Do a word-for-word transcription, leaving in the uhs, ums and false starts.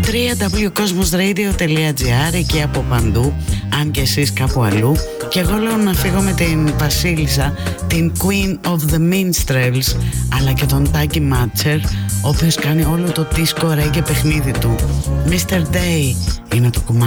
double-u double-u double-u τελεία cosmos radio τελεία gr, εκεί από παντού, αν και εσείς κάπου αλλού. Και εγώ λέω να φύγω με την Βασίλισσα, την Queen of the Minstrels, αλλά και τον Τάκη Μάτσερ, ο οποίος κάνει όλο το disco reggae παιχνίδι του. μίστερ Day είναι το κομμάτι.